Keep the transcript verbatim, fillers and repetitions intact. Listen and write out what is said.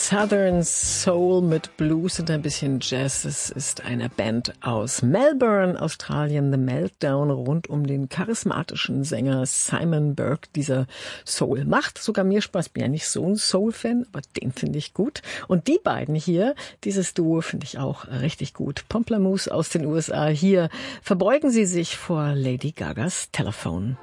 Southern Soul mit Blues und ein bisschen Jazz. Es ist eine Band aus Melbourne, Australien, The Meltdown, rund um den charismatischen Sänger Simon Burke. Dieser Soul macht sogar mir Spaß. Ich bin ja nicht so ein Soul-Fan, aber den finde ich gut. Und die beiden hier, dieses Duo finde ich auch richtig gut. Pomplamoose aus den U S A. Hier verbeugen sie sich vor Lady Gagas Telephone.